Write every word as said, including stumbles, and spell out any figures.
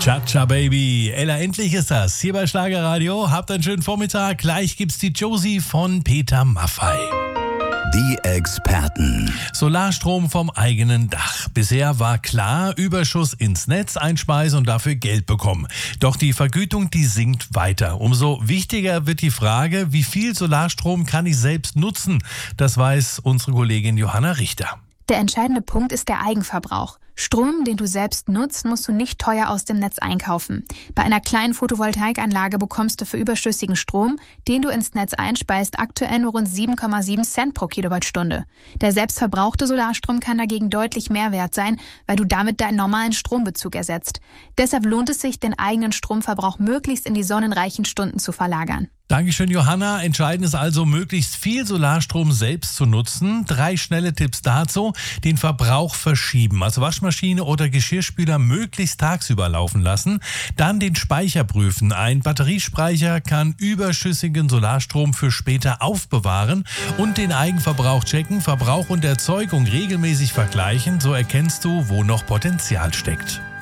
Cha-Cha Baby, Ella, endlich ist das. Hier bei Schlagerradio. Habt einen schönen Vormittag. Gleich gibt's die Josie von Peter Maffay. Die Experten. Solarstrom vom eigenen Dach. Bisher war klar, Überschuss ins Netz einspeisen und dafür Geld bekommen. Doch die Vergütung, die sinkt weiter. Umso wichtiger wird die Frage, wie viel Solarstrom kann ich selbst nutzen? Das weiß unsere Kollegin Johanna Richter. Der entscheidende Punkt ist der Eigenverbrauch. Strom, den du selbst nutzt, musst du nicht teuer aus dem Netz einkaufen. Bei einer kleinen Photovoltaikanlage bekommst du für überschüssigen Strom, den du ins Netz einspeist, aktuell nur rund sieben Komma sieben Cent pro Kilowattstunde. Der selbstverbrauchte Solarstrom kann dagegen deutlich mehr wert sein, weil du damit deinen normalen Strombezug ersetzt. Deshalb lohnt es sich, den eigenen Stromverbrauch möglichst in die sonnenreichen Stunden zu verlagern. Dankeschön, Johanna. Entscheidend ist also, möglichst viel Solarstrom selbst zu nutzen. Drei schnelle Tipps dazu. Den Verbrauch verschieben, also Waschmaschine oder Geschirrspüler möglichst tagsüber laufen lassen. Dann den Speicher prüfen. Ein Batteriespeicher kann überschüssigen Solarstrom für später aufbewahren. Und den Eigenverbrauch checken, Verbrauch und Erzeugung regelmäßig vergleichen. So erkennst du, wo noch Potenzial steckt.